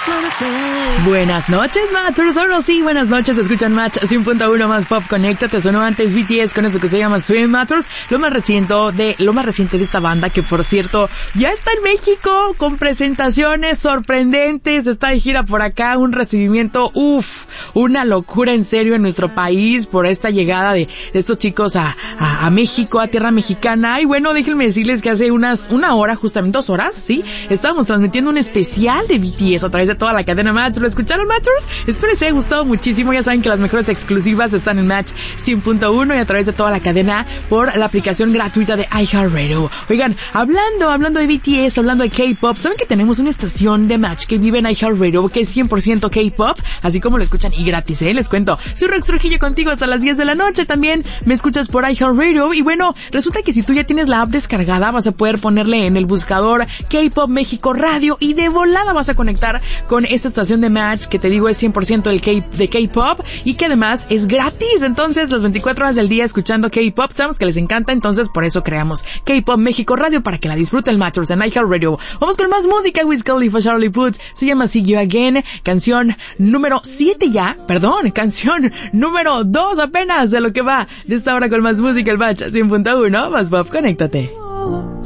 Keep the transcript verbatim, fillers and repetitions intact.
Buenas noches, Matchers. Ahora sí, buenas noches. Escuchan Match cien punto uno más Pop. Conéctate. Sonó antes B T S con eso que se llama Swim Matters. Lo más reciente de, lo más reciente de esta banda, que por cierto, ya está en México con presentaciones sorprendentes. Está de gira por acá. Un recibimiento, uff, una locura en serio en nuestro país por esta llegada de, de estos chicos a, a, a México, a tierra mexicana. Y bueno, déjenme decirles que hace unas, una hora, justamente dos horas, ¿sí? Estábamos transmitiendo un especial de B T S a través de toda la cadena Match. ¿Lo escucharon, Matchers? Espero les haya gustado muchísimo. Ya saben que las mejores exclusivas están en Match cien punto uno y a través de toda la cadena por la aplicación gratuita de iHeartRadio. Oigan, hablando, hablando de B T S, hablando de K-pop, ¿saben que tenemos una estación de Match que vive en iHeartRadio que es cien por ciento K-pop? Así como lo escuchan y gratis, ¿eh? Les cuento. Soy Rex Trujillo contigo hasta las diez de la noche. También me escuchas por iHeartRadio. Y bueno, resulta que si tú ya tienes la app descargada, vas a poder ponerle en el buscador K-pop México Radio y de volada vas a conectar con esta estación de Match que te digo es cien por ciento el K de K-pop y que además es gratis. Entonces, las veinticuatro horas del día escuchando K-pop, sabemos que les encanta, entonces por eso creamos K-pop México Radio para que la disfruten, Matchers, en iHeartRadio. Vamos con más música. Wiz Khalifa, Charlie Puth, se llama See You Again, canción número siete ya, perdón, canción número dos apenas de lo que va de esta hora con más música, el Match cien punto uno, más pop, conéctate.